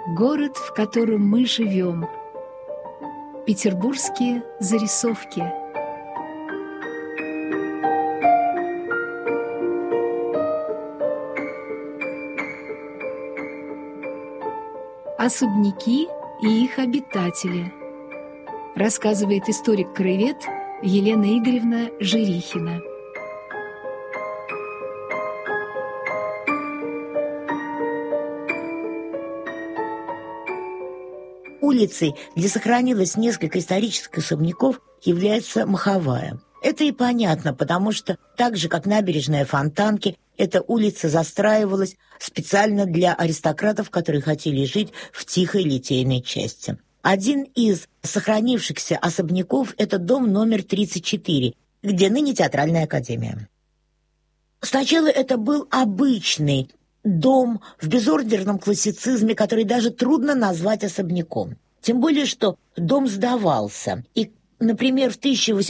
Город, в котором мы живем. Петербургские зарисовки. Особняки и их обитатели. Рассказывает историк-краевед Елена Игоревна Жирихина. Улицей, где сохранилось несколько исторических особняков, является Маховая. Это и понятно, потому что так же, как набережная Фонтанки, эта улица застраивалась специально для аристократов, которые хотели жить в тихой литейной части. Один из сохранившихся особняков – это дом номер 34, где ныне театральная академия. Сначала это был обычный дом в безордерном классицизме, который даже трудно назвать особняком. Тем более, что дом сдавался. И, например, в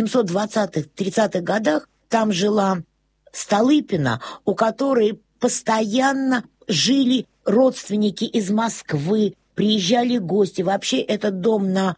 1820-30-х годах там жила Столыпина, у которой постоянно жили родственники из Москвы, приезжали гости. Вообще этот дом на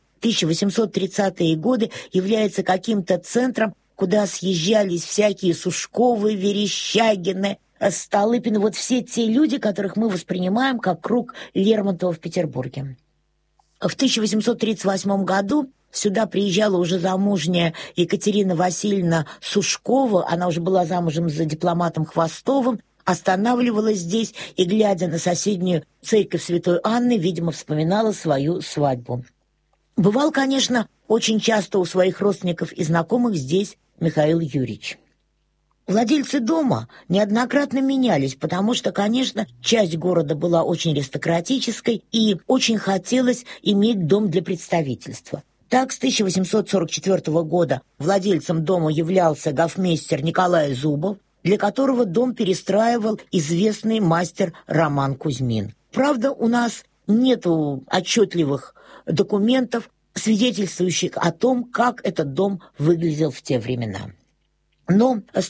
1830-е годы является каким-то центром, куда съезжались всякие Сушковы, Верещагины, Столыпины, вот все те люди, которых мы воспринимаем как круг Лермонтова в Петербурге. В 1838 году сюда приезжала уже замужняя Екатерина Васильевна Сушкова, она уже была замужем за дипломатом Хвостовым, останавливалась здесь и, глядя на соседнюю церковь Святой Анны, видимо, вспоминала свою свадьбу. Бывал, конечно, очень часто у своих родственников и знакомых здесь Михаил Юрьевич. Владельцы дома неоднократно менялись, потому что, конечно, часть города была очень аристократической и очень хотелось иметь дом для представительства. Так, с 1844 года владельцем дома являлся гофмейстер Николай Зубов, для которого дом перестраивал известный мастер Роман Кузьмин. Правда, у нас нету отчетливых документов, свидетельствующих о том, как этот дом выглядел в те времена. Но с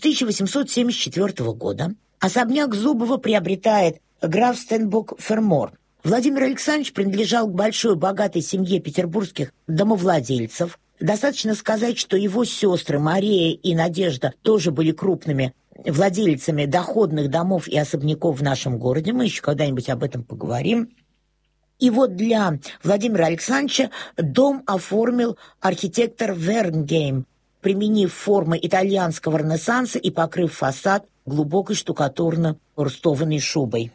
1874 года особняк Зубова приобретает граф Стенбок-Фермор. Владимир Александрович принадлежал к большой богатой семье петербургских домовладельцев. Достаточно сказать, что его сестры Мария и Надежда тоже были крупными владельцами доходных домов и особняков в нашем городе. Мы еще когда-нибудь об этом поговорим. И вот для Владимира Александровича дом оформил архитектор Вернгейм, применив формы итальянского ренессанса и покрыв фасад глубокой штукатурно-рустованной шубой.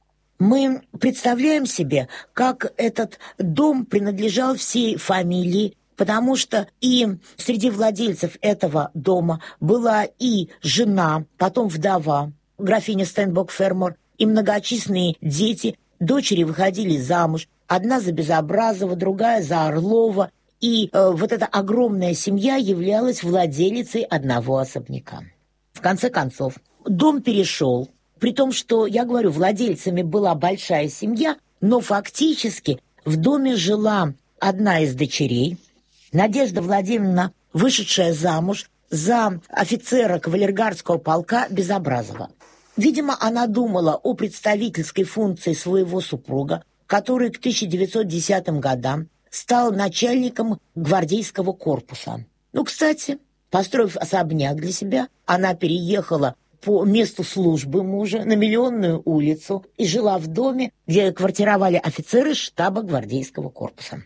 Мы представляем себе, как этот дом принадлежал всей фамилии, потому что и среди владельцев этого дома была и жена, потом вдова, графиня Стенбок-Фермор, и многочисленные дети. Дочери выходили замуж, одна за Безобразова, другая за Орлова, и вот эта огромная семья являлась владелицей одного особняка. В конце концов, дом перешел, при том, что, я говорю, владельцами была большая семья, но фактически в доме жила одна из дочерей, Надежда Владимировна, вышедшая замуж за офицера кавалергардского полка Безобразова. Видимо, она думала о представительской функции своего супруга, который к 1910 годам стал начальником гвардейского корпуса. Кстати, построив особняк для себя, она переехала по месту службы мужа на Миллионную улицу и жила в доме, где квартировали офицеры штаба гвардейского корпуса.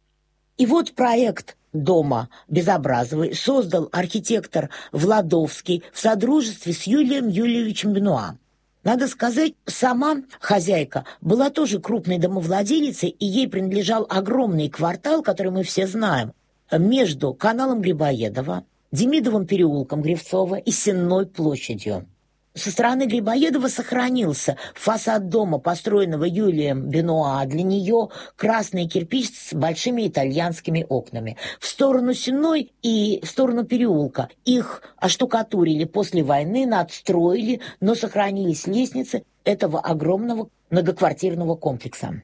И вот проект дома Безобразовой создал архитектор Владовский в содружестве с Юлием Юльевичем Бенуа. Надо сказать, сама хозяйка была тоже крупной домовладелицей, и ей принадлежал огромный квартал, который мы все знаем, между каналом Грибоедова, Демидовым переулком Гривцова и Сенной площадью. Со стороны Грибоедова сохранился фасад дома, построенного Юлием Бенуа. Для нее красный кирпич с большими итальянскими окнами. В сторону Сенной и в сторону переулка их оштукатурили после войны, надстроили, но сохранились лестницы этого огромного многоквартирного комплекса.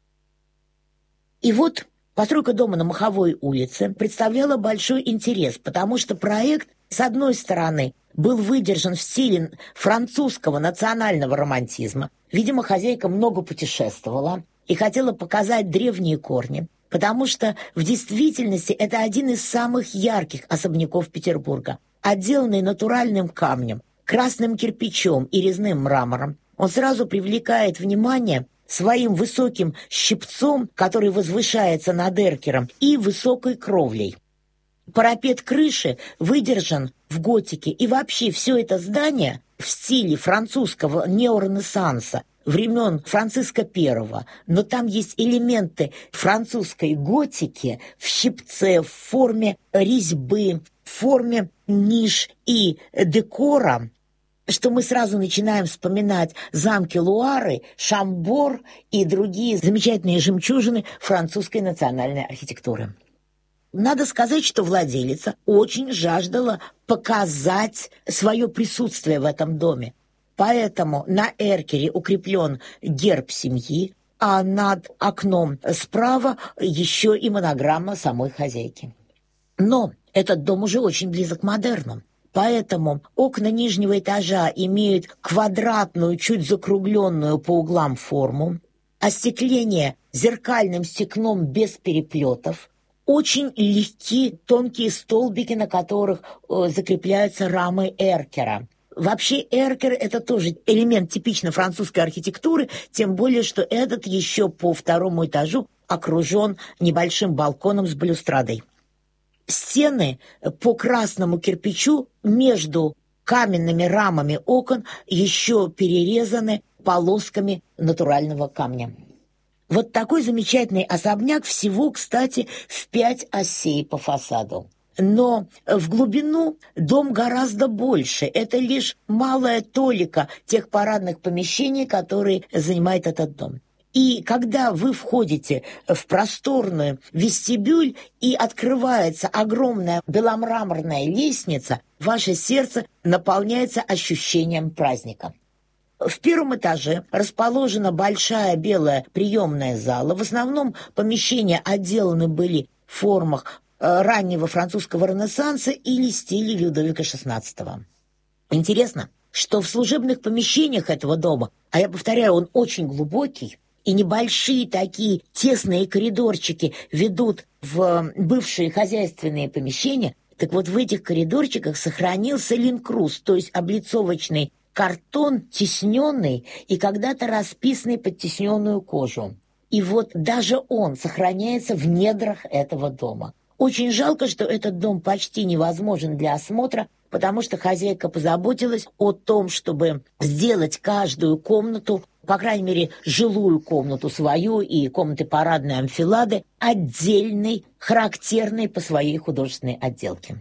И вот постройка дома на Маховой улице представляла большой интерес, потому что проект, с одной стороны, был выдержан в стиле французского национального романтизма. Видимо, хозяйка много путешествовала. и хотела показать древние корни, потому что в действительности это один из самых ярких особняков Петербурга, отделанный натуральным камнем, красным кирпичом и резным мрамором. Он сразу привлекает внимание своим высоким щипцом, который возвышается над эркером, и высокой кровлей. Парапет крыши выдержан в готике, и вообще все это здание в стиле французского неоренессанса времен Франциска I, но там есть элементы французской готики в щипце, в форме резьбы, в форме ниш и декора, что мы сразу начинаем вспоминать замки Луары, Шамбор и другие замечательные жемчужины французской национальной архитектуры. Надо сказать, что владелица очень жаждала показать свое присутствие в этом доме. Поэтому на эркере укреплен герб семьи, а над окном справа еще и монограмма самой хозяйки. Но этот дом уже очень близок к модерну. Поэтому окна нижнего этажа имеют квадратную, чуть закругленную по углам форму, остекление зеркальным стеклом без переплетов, очень легкие тонкие столбики, на которых закрепляются рамы эркера. Вообще эркер – это тоже элемент типично французской архитектуры, тем более, что этот еще по второму этажу окружен небольшим балконом с балюстрадой. Стены по красному кирпичу между каменными рамами окон еще перерезаны полосками натурального камня. Вот такой замечательный особняк, всего, кстати, в 5 осей по фасаду. Но в глубину дом гораздо больше. Это лишь малая толика тех парадных помещений, которые занимает этот дом. И когда вы входите в просторную вестибюль и открывается огромная беломраморная лестница, ваше сердце наполняется ощущением праздника. В первом этаже расположена большая белая приемная зала. В основном помещения отделаны были в формах раннего французского ренессанса или стиля Людовика XVI. Интересно, что в служебных помещениях этого дома, а я повторяю, он очень глубокий, и небольшие такие тесные коридорчики ведут в бывшие хозяйственные помещения, так вот в этих коридорчиках сохранился линкрус, то есть облицовочный картон, тисненный и когда-то расписанный под тисненную кожу. И вот даже он сохраняется в недрах этого дома. Очень жалко, что этот дом почти невозможен для осмотра, потому что хозяйка позаботилась о том, чтобы сделать каждую комнату, по крайней мере, жилую комнату свою и комнаты парадной анфилады, отдельной, характерной по своей художественной отделке.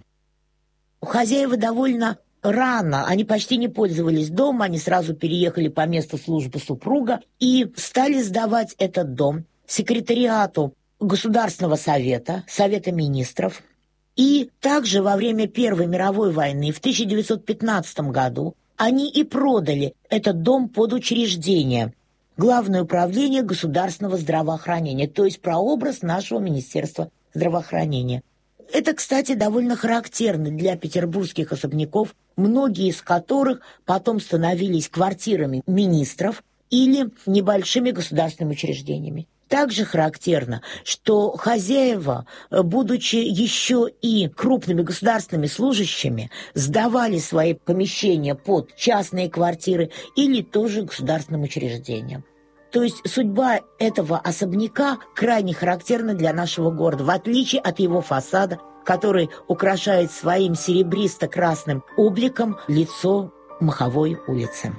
Хозяева довольно рано, они почти не пользовались домом, они сразу переехали по месту службы супруга и стали сдавать этот дом секретариату Государственного совета, Совета министров. И также во время Первой мировой войны в 1915 году они и продали этот дом под учреждение, Главное управление государственного здравоохранения, то есть прообраз нашего Министерства здравоохранения. Это, кстати, довольно характерно для петербургских особняков, многие из которых потом становились квартирами министров или небольшими государственными учреждениями. Также характерно, что хозяева, будучи еще и крупными государственными служащими, сдавали свои помещения под частные квартиры или тоже государственным учреждениям. То есть судьба этого особняка крайне характерна для нашего города, в отличие от его фасада, который украшает своим серебристо-красным обликом лицо Маховой улицы.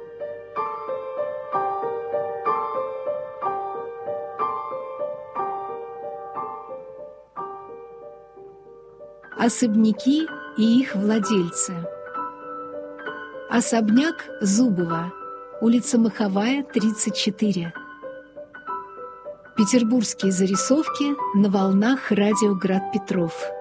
Особняки и их владельцы. Особняк Зубова, улица Маховая, 34. Петербургские зарисовки на волнах радио «Град Петров».